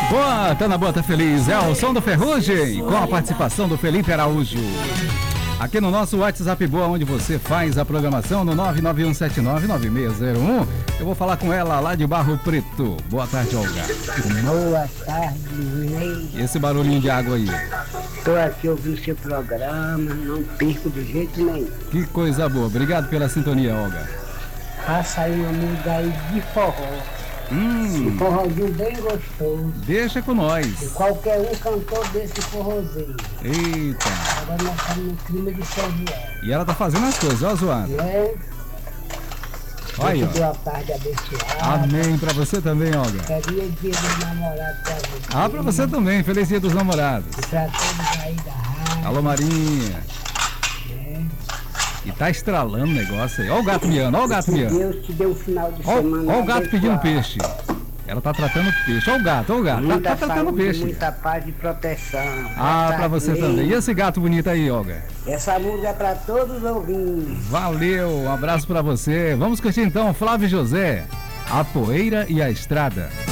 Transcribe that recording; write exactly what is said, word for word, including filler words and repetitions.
Boa, tá na boa, tá feliz. É o som do Ferrugem, com a participação do Felipe Araújo. Aqui no nosso WhatsApp Boa, onde você faz a programação no nove nove um sete nove nove seis zero um. Eu vou falar com ela lá de Barro Preto. Boa tarde, Olga. Boa tarde, Ney. E esse barulhinho de água aí? Estou aqui ouvindo seu programa, não perco de jeito nenhum. Que coisa boa. Obrigado pela sintonia, Olga. Faça aí uma música aí de forró. Hum. Um forrozinho bem gostoso. Deixa com nós. E qualquer um cantor desse forrozinho. Eita. Agora nós estamos no clima de São João. E ela tá fazendo as coisas, ó, zoada. É. Olha aí, ó. Boa tarde abençoada. Amém pra você também, Olga. Feliz dia dos namorados pra você. Ah, pra você também. Feliz dia dos namorados. E pra todos aí da rádio. Alô, Marinha. É. E tá estralando o negócio aí. Ó o gato miando, ó o gato Que miando. Deus te dê um final de Ó, semana ó o gato pedindo abençoado. peixe. Ela tá tratando peixe. Ó o gato, ó o gato. Tá, Muita tá tratando saúde, peixe. muita paz e proteção. Ah, Boa pra você tarde, também. Ney. E esse gato bonito aí, Olga? Essa música é pra todos os ouvintes. Valeu, um abraço pra você. Vamos curtir então Flávio José, A Poeira e a Estrada.